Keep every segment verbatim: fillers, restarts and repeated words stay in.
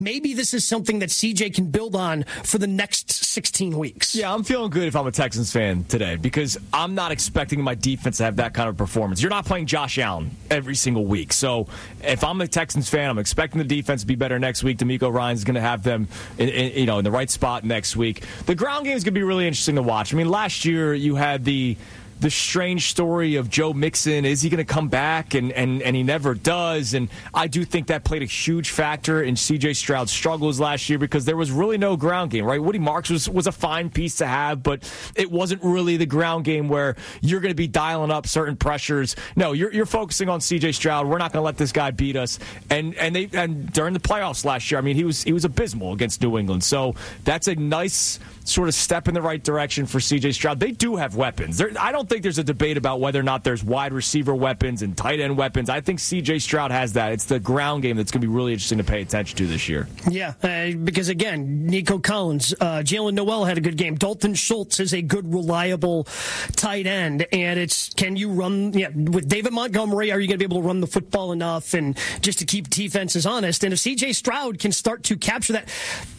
maybe this is something that C J can build on for the next sixteen weeks. Yeah, I'm feeling good if I'm a Texans fan today because I'm not expecting my defense to have that kind of performance. You're not playing Josh Allen every single week. So if I'm a Texans fan, I'm expecting the defense to be better next week. D'Amico Ryan's going to have them in, in, you know, in the right spot next week. The ground game is going to be really interesting to watch. I mean, last year you had the the strange story of Joe Mixon. Is he going to come back? And, and, and he never does. And I do think that played a huge factor in C J Stroud's struggles last year because there was really no ground game, right? Woody Marks was, was a fine piece to have, but it wasn't really the ground game where you're going to be dialing up certain pressures. No, you're, you're focusing on C J Stroud. We're not going to let this guy beat us. And and they and during the playoffs last year, I mean, he was he was abysmal against New England. So that's a nice sort of step in the right direction for C J Stroud. They do have weapons. There, I don't think there's a debate about whether or not there's wide receiver weapons and tight end weapons. I think C J Stroud has that. It's the ground game that's going to be really interesting to pay attention to this year. Yeah, uh, because again, Nico Collins, uh, Jalen Noel had a good game. Dalton Schultz is a good, reliable tight end. And it's, can you run, yeah, with David Montgomery, are you going to be able to run the football enough and just to keep defenses honest? And if C J Stroud can start to capture that,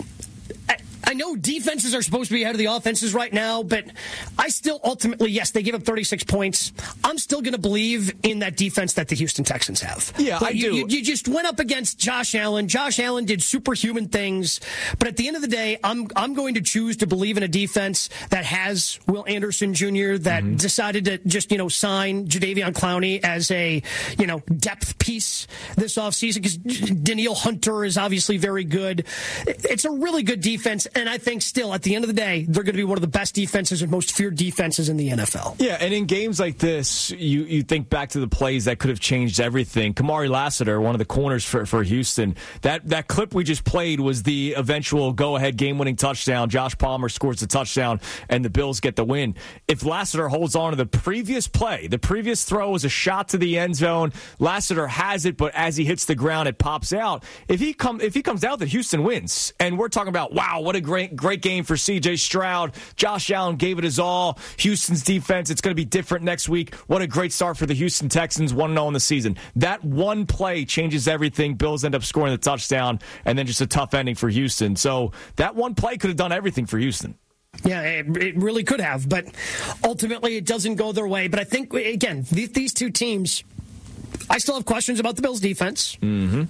I, I know defenses are supposed to be ahead of the offenses right now, but I still ultimately, yes, they gave up thirty-six points. I'm still going to believe in that defense that the Houston Texans have. Yeah, but I you, do. You, you just went up against Josh Allen. Josh Allen did superhuman things, but at the end of the day, I'm I'm going to choose to believe in a defense that has Will Anderson Junior that mm-hmm. decided to just, you know, sign Jadeveon Clowney as a, you know, depth piece this offseason because Danielle Hunter is obviously very good. It's a really good defense. And I think still, at the end of the day, they're going to be one of the best defenses and most feared defenses in the N F L. Yeah, and in games like this, you, you think back to the plays that could have changed everything. Kamari Lassiter, one of the corners for, for Houston, that, that clip we just played was the eventual go-ahead game-winning touchdown. Josh Palmer scores the touchdown, and the Bills get the win. If Lassiter holds on to the previous play, the previous throw was a shot to the end zone. Lassiter has it, but as he hits the ground, it pops out. If he, come, if he comes out, that Houston wins. And we're talking about, wow, what a great great game for C J Stroud. Josh Allen gave it his all. Houston's defense, it's going to be different next week. What a great start for the Houston Texans, one and oh in the season. That one play changes everything. Bills end up scoring the touchdown, and then just a tough ending for Houston. So that one play could have done everything for Houston. Yeah, it, it really could have, but ultimately it doesn't go their way. But I think, again, these, these two teams, I still have questions about the Bills' defense. Mm-hmm.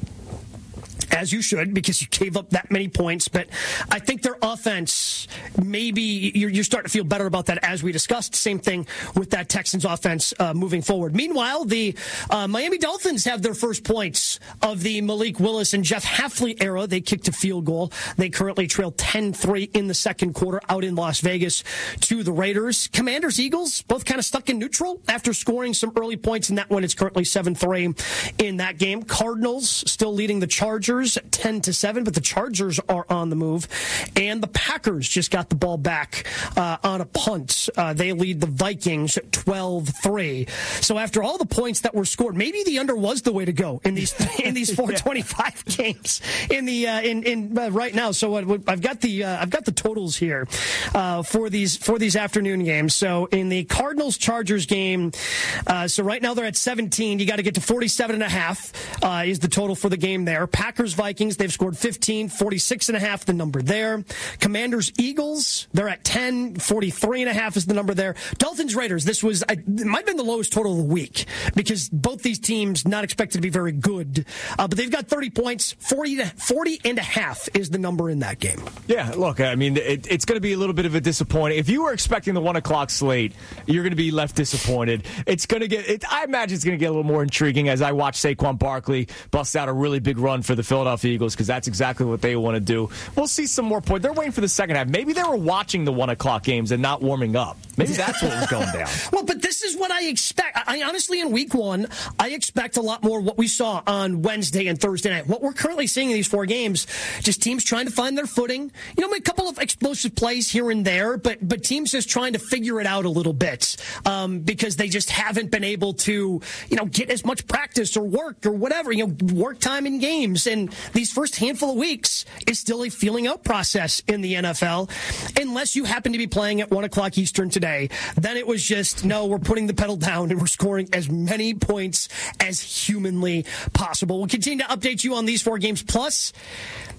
As you should, because you gave up that many points. But I think their offense, maybe you're, you're starting to feel better about that as we discussed. Same thing with that Texans offense uh, moving forward. Meanwhile, the uh, Miami Dolphins have their first points of the Malik Willis and Jeff Hafley era. They kicked a field goal. They currently trail ten three in the second quarter out in Las Vegas to the Raiders. Commanders, Eagles, both kind of stuck in neutral after scoring some early points in that one. It's currently seven three in that game. Cardinals still leading the Chargers ten to seven, but the Chargers are on the move. And the Packers just got the ball back uh, on a punt. Uh, they lead the Vikings twelve three. So after all the points that were scored, maybe the under was the way to go in these in these four twenty-five yeah. games in the uh, in in uh, right now. So uh, I've got the uh, I've got the totals here uh, for these for these afternoon games. So in the Cardinals Chargers game, uh, so right now they're at seventeen. You got to get to forty-seven and a half uh, is the total for the game there. Packers Vikings, they've scored fifteen, forty-six and a half, the number there. Commanders Eagles, they're at ten, forty-three and a half is the number there. Dolphins Raiders, this was, it might have been the lowest total of the week because both these teams not expected to be very good, uh, but they've got thirty points, forty, to, forty and a half is the number in that game. Yeah, look, I mean, it, it's going to be a little bit of a disappointing. If you were expecting the one o'clock slate, you're going to be left disappointed. It's going to get, it, I imagine it's going to get a little more intriguing as I watch Saquon Barkley bust out a really big run for the Philadelphia Eagles because that's exactly what they want to do. We'll see some more points. They're waiting for the second half. Maybe they were watching the one o'clock games and not warming up. Maybe that's what was going down. Well, but this is what I expect. I honestly, in week one, I expect a lot more what we saw on Wednesday and Thursday night. What we're currently seeing in these four games, just teams trying to find their footing. You know, a couple of explosive plays here and there, but but teams just trying to figure it out a little bit um, because they just haven't been able to, you know, get as much practice or work or whatever, you know, work time in games. And these first handful of weeks is still a feeling out process in the N F L. Unless you happen to be playing at one o'clock Eastern today, then it was just, no, we're putting the pedal down and we're scoring as many points as humanly possible. We'll continue to update you on these four games. Plus,